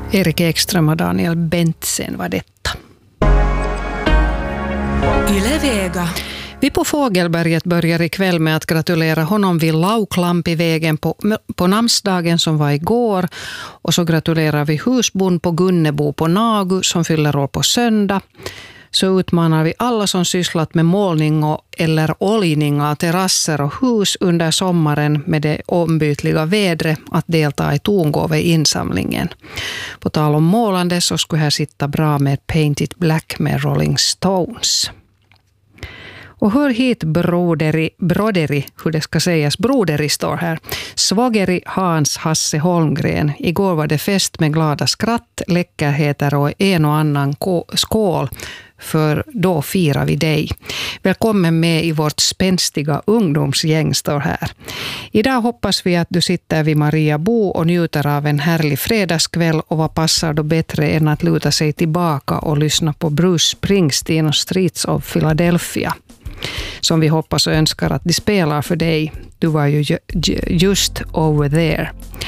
Erik Ekström och Daniel Bentsen var detta. Yle-Vega. Vi på Fågelberget börjar ikväll med att gratulera honom vid Lauklampivägen på namnsdagen som var igår. Och så gratulerar vi husbond på Gunnebo på Nagu som fyller år på söndag. Så utmanar vi alla som sysslat med målning eller oljning av terrasser och hus under sommaren med det ombytliga vädret att delta i tongåve insamlingen. På tal om målande så skulle här sitta bra med Paint It Black med Rolling Stones. Och hör hit broderi, hur det ska sägas, broderi står här. Svageri Hans Hasse Holmgren. Igår var det fest med glada skratt, läckerheter och en och annan skål. För då firar vi dig. Välkommen med i vårt spänstiga ungdomsgäng står här. Idag hoppas vi att du sitter vid Maria Bo och njuter av en härlig fredagskväll, och vad passar då bättre än att luta sig tillbaka och lyssna på Bruce Springsteen och Streets of Philadelphia. Som vi hoppas och önskar att de spelar för dig. Du var ju just over there.